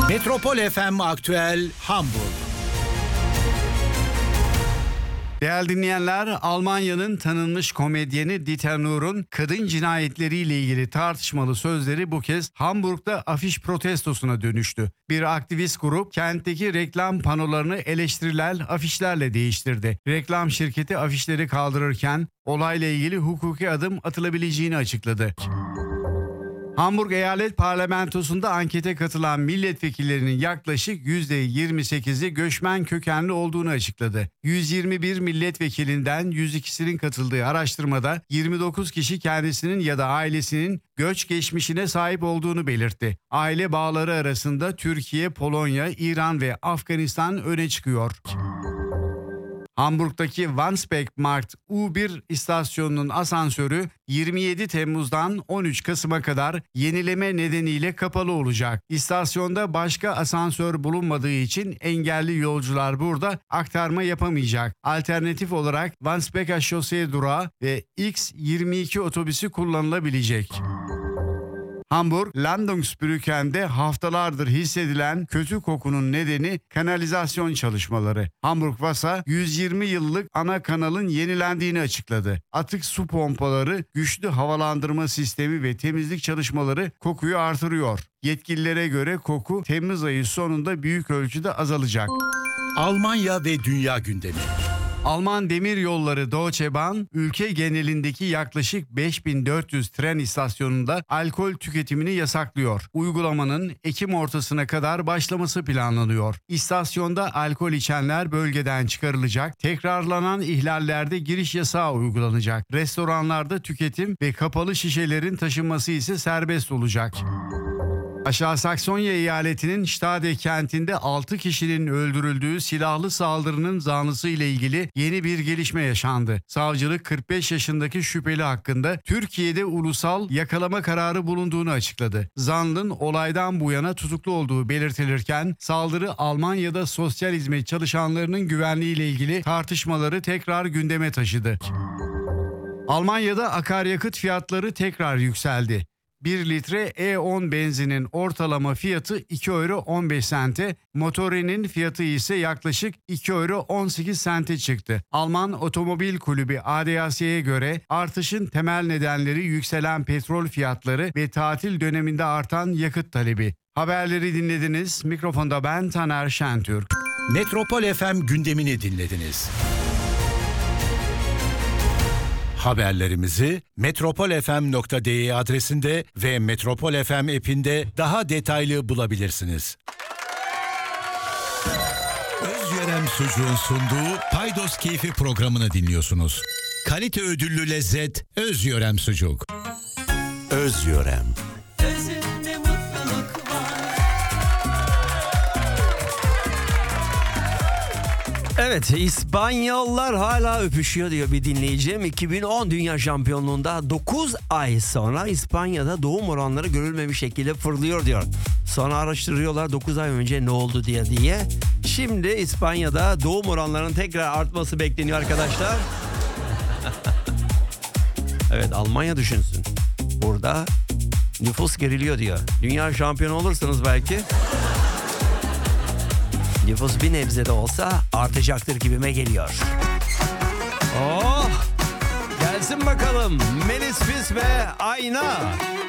Metropol FM Aktüel Hamburg. Değerli dinleyenler, Almanya'nın tanınmış komedyeni Dieter Nuhr'un kadın cinayetleriyle ilgili tartışmalı sözleri bu kez Hamburg'da afiş protestosuna dönüştü. Bir aktivist grup kentteki reklam panolarını eleştiriler afişlerle değiştirdi. Reklam şirketi afişleri kaldırırken olayla ilgili hukuki adım atılabileceğini açıkladı. Hamburg Eyalet Parlamentosu'nda ankete katılan milletvekillerinin yaklaşık %28'i göçmen kökenli olduğunu açıkladı. 121 milletvekilinden 102'sinin katıldığı araştırmada 29 kişi kendisinin ya da ailesinin göç geçmişine sahip olduğunu belirtti. Aile bağları arasında Türkiye, Polonya, İran ve Afganistan öne çıkıyor. Hamburg'daki Wandsbekmarkt U1 istasyonunun asansörü 27 Temmuz'dan 13 Kasım'a kadar yenileme nedeniyle kapalı olacak. İstasyonda başka asansör bulunmadığı için engelli yolcular burada aktarma yapamayacak. Alternatif olarak Wandsbeker Şoseye durağı ve X22 otobüsü kullanılabilecek. Hamburg Landungsbrücken'de haftalardır hissedilen kötü kokunun nedeni kanalizasyon çalışmaları. Hamburg Wasser 120 yıllık ana kanalın yenilendiğini açıkladı. Atık su pompaları, güçlü havalandırma sistemi ve temizlik çalışmaları kokuyu artırıyor. Yetkililere göre koku Temmuz ayı sonunda büyük ölçüde azalacak. Almanya ve dünya gündemi. Alman Demiryolları Deutsche Bahn, ülke genelindeki yaklaşık 5400 tren istasyonunda alkol tüketimini yasaklıyor. Uygulamanın Ekim ortasına kadar başlaması planlanıyor. İstasyonda alkol içenler bölgeden çıkarılacak, tekrarlanan ihlallerde giriş yasağı uygulanacak. Restoranlarda tüketim ve kapalı şişelerin taşınması ise serbest olacak. Aşağı Saksonya eyaletinin Stade kentinde 6 kişinin öldürüldüğü silahlı saldırının zanlısı ile ilgili yeni bir gelişme yaşandı. Savcılık 45 yaşındaki şüpheli hakkında Türkiye'de ulusal yakalama kararı bulunduğunu açıkladı. Zanlının olaydan bu yana tutuklu olduğu belirtilirken saldırı Almanya'da sosyal hizmet çalışanlarının güvenliği ile ilgili tartışmaları tekrar gündeme taşıdı. Almanya'da akaryakıt fiyatları tekrar yükseldi. 1 litre E10 benzinin ortalama fiyatı 2 euro 15 sente, motorinin fiyatı ise yaklaşık 2 euro 18 sente çıktı. Alman Otomobil Kulübü ADAC'ye göre artışın temel nedenleri yükselen petrol fiyatları ve tatil döneminde artan yakıt talebi. Haberleri dinlediniz. Mikrofonda ben Taner Şentürk. Metropol FM gündemini dinlediniz. Haberlerimizi metropolfm.de adresinde ve Metropol FM app'inde daha detaylı bulabilirsiniz. Özyörem Sucuğun sunduğu Paydos Keyfi programını dinliyorsunuz. Kalite ödüllü lezzet Özyörem Sucuk. Özyörem. Özünde mutluluk var. Evet, İspanyollar hala öpüşüyor diyor bir dinleyicim. 2010 Dünya Şampiyonluğunda 9 ay sonra İspanya'da doğum oranları görülmemiş şekilde fırlıyor diyor. Sonra araştırıyorlar 9 ay önce ne oldu diye. Şimdi İspanya'da doğum oranlarının tekrar artması bekleniyor arkadaşlar. Evet, Almanya düşünsün. Burada nüfus geriliyor diyor. Dünya şampiyonu olursanız belki nüfus bir nebze de olsa artacaktır gibime geliyor. Oh! Gelsin bakalım Melis Fis ve Ayna.